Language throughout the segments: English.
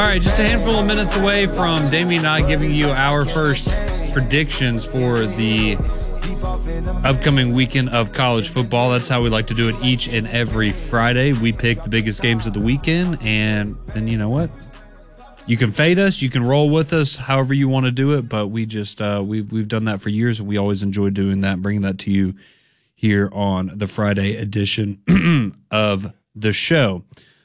right, just a handful of minutes away from Damien and I giving you our first predictions for the upcoming weekend of college football. That's how we like to do it each and every Friday. We pick the biggest games of the weekend, and then you know what? You can fade us, you can roll with us, however you want to do it, but we just we've done that for years, and we always enjoy doing that, bringing that to you here on the Friday edition of the show.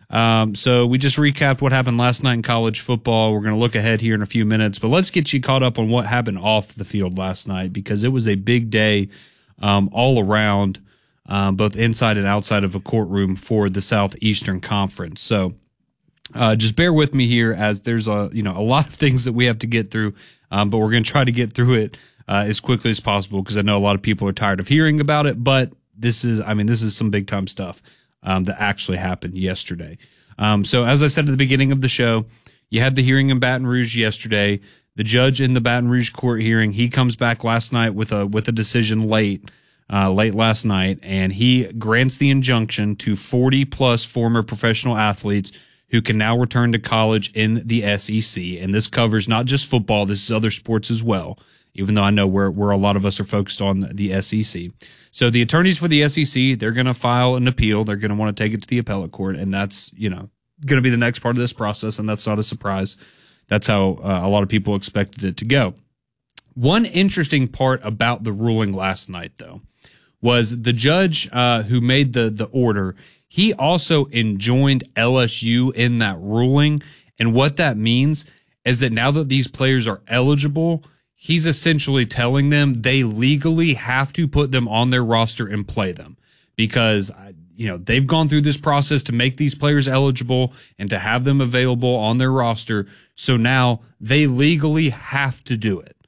So we just recapped what happened last night in college football. We're going to look ahead here in a few minutes, but let's get you caught up on what happened off the field last night, because it was a big day all around, both inside and outside of a courtroom for the Southeastern Conference. So just bear with me here, as there's a lot of things that we have to get through, but we're going to try to get through it as quickly as possible, because I know a lot of people are tired of hearing about it, but this is some big time stuff that actually happened yesterday. So as I said at the beginning of the show, you had the hearing in Baton Rouge yesterday. The judge in the Baton Rouge court hearing, he comes back last night with a decision late last night, and he grants the injunction to 40 plus former professional athletes who can now return to college in the SEC. And this covers not just football, this is other sports as well, even though I know where a lot of us are focused on the SEC. So the attorneys for the SEC, they're going to file an appeal. They're going to want to take it to the appellate court, and that's, going to be the next part of this process, and that's not a surprise. That's how a lot of people expected it to go. One interesting part about the ruling last night, though, was the judge who made the order, he also enjoined LSU in that ruling. And what that means is that now that these players are eligible, he's essentially telling them they legally have to put them on their roster and play them, because, they've gone through this process to make these players eligible and to have them available on their roster. So now they legally have to do it.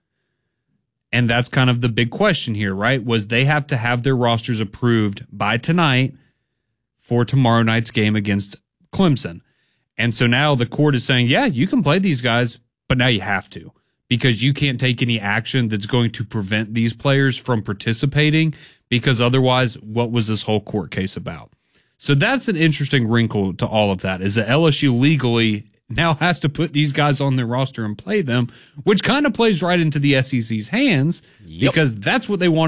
And that's kind of the big question here, right? Was they have to have their rosters approved by tonight for tomorrow night's game against Clemson. And so now the court is saying, yeah, you can play these guys, but now you have to, because you can't take any action that's going to prevent these players from participating, because otherwise, what was this whole court case about? So that's an interesting wrinkle to all of that, is that LSU legally now has to put these guys on their roster and play them, which kind of plays right into the SEC's hands, because that's what they want